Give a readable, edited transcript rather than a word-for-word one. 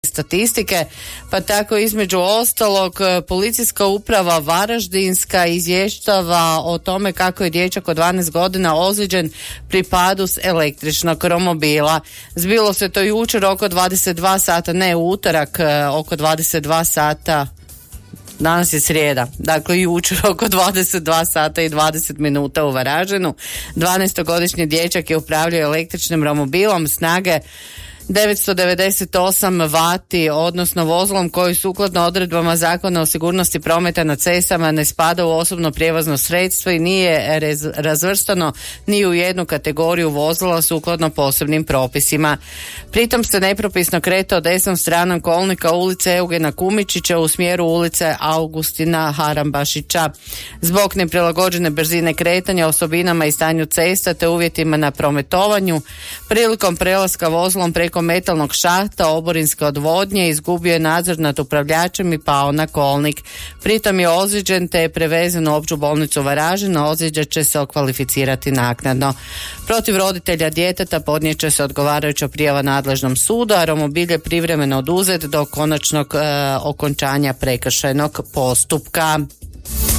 statistike, pa tako između ostalog policijska uprava Varaždinska izvještava o tome kako je dječak od 12 godina ozlijeđen pri padu s električnog romobila. Zbilo se to jučer oko 22 sata, ne u utorak, oko 22 sata. Danas je srijeda, dakle jučer oko 22 sata i 20 minuta u Varaždinu. 12-godišnji dječak je upravljao električnim romobilom snage 998 vati, odnosno vozilom koji sukladno odredbama Zakona o sigurnosti prometa na cestama ne spada u osobno prijevozno sredstvo i nije razvrstano ni u jednu kategoriju vozila sukladno posebnim propisima. Pritom se nepropisno kretao desnom stranom kolnika ulice Eugena Kumičića u smjeru ulice Augustina Harambašića. Zbog neprilagođene brzine kretanja, osobinama i stanju cesta te uvjetima na prometovanju, prilikom prelaska vozilom preko metalnog šahta oborinske odvodnje izgubio je nadzor nad upravljačem i pao na kolnik. Pritom je ozlijeđen te je prevezen u opću bolnicu Varaždin, a ozlijeđen će se okvalificirati naknadno. Protiv roditelja djeteta podnijet će se odgovarajuća prijava nadležnom sudu, a romobil je privremeno oduzet do konačnog okončanja prekršajnog postupka.